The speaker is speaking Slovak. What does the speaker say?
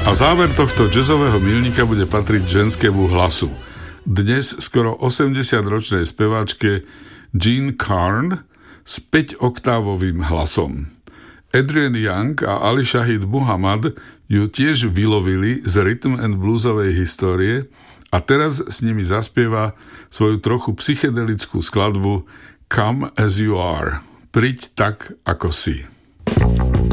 A záver tohto jazzového milníka bude patriť ženskému hlasu. Dnes skoro 80-ročnej speváčke Jean Carn s 5-oktávovým hlasom. Adrian Young a Ali Shahid Muhammad ju tiež vylovili z rhythm and bluesovej histórie a teraz s nimi zaspieva svoju trochu psychedelickú skladbu Come as you are. Priď tak, ako si.